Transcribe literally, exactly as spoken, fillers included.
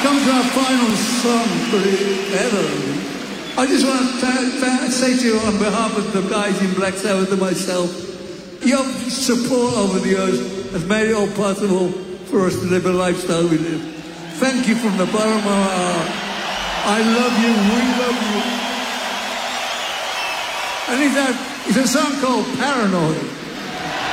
come to our final song for the ever. I just want to th- th- say to you on behalf of the guys in Black Sabbath and myself, your support over the years has made it all possible for us to live a lifestyle we live. Thank you from the bottom of our heart. I love you, we love you. And it's a, it's a song called Paranoid.